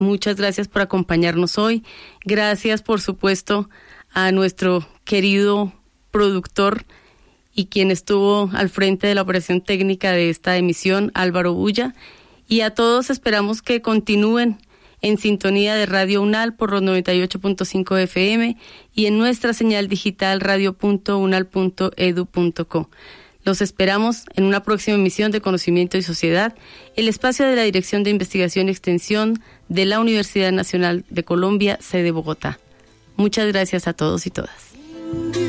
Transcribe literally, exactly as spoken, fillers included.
Muchas gracias por acompañarnos hoy. Gracias, por supuesto, a nuestro querido productor y quien estuvo al frente de la operación técnica de esta emisión, Álvaro Bulla. Y a todos esperamos que continúen en sintonía de Radio UNAL por los noventa y ocho punto cinco F M y en nuestra señal digital radio punto unal punto edu punto co. Los esperamos en una próxima emisión de Conocimiento y Sociedad, el espacio de la Dirección de Investigación y Extensión de la Universidad Nacional de Colombia, sede Bogotá. Muchas gracias a todos y todas.